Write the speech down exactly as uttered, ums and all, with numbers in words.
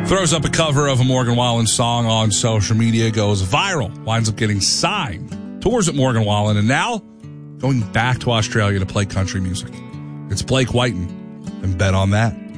Throws up a cover of a Morgan Wallen song on social media, goes viral, winds up getting signed, tours at Morgan Wallen, and now going back to Australia to play country music. It's Blake Whiten, and bet on that.